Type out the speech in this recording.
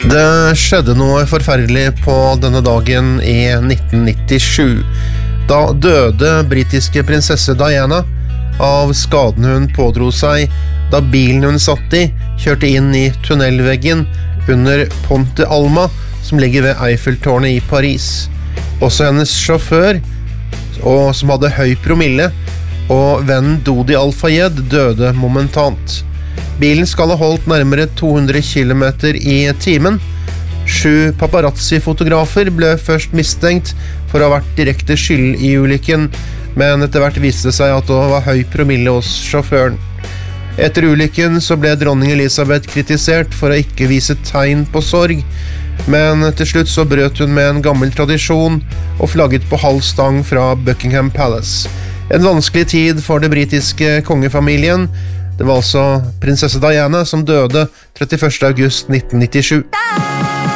Det skjedde noe forferdelig på denne dagen i 1997. Da døde britiske prinsesse Diana av skaden hun pådro seg da bilen hun satt i kjørte inn i tunnelveggen under Pont de Alma, som ligger ved Eiffeltårnet i Paris. Også hennes sjåfør, som hadde høy promille, og vennen Dodi Al-Fayed døde momentant. Bilen skal ha holdt nærmere 200 km i timen. 7 paparazzi-fotografer ble først mistenkt for å ha vært direkte skyld i ulykken, men etter hvert viste det seg at det var høy promille hos sjåføren. Etter ulykken så ble dronning Elisabeth kritisert for å ikke vise tegn på sorg, men til slutt så brøt hun med en gammel tradisjon og flagget på halv stang fra Buckingham Palace. En vanskelig tid for det britiske kongefamilien. Det var altså prinsesse Diana som døde 31. august 1997.